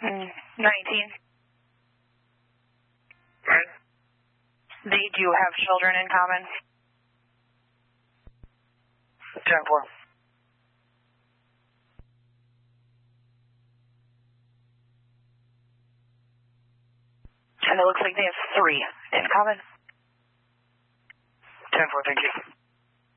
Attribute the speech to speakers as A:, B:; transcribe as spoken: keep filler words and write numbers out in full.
A: Mm, nineteen.
B: Right.
A: They do have children in common.
B: ten four.
A: And it looks like they have three in common.
B: ten four, thank you.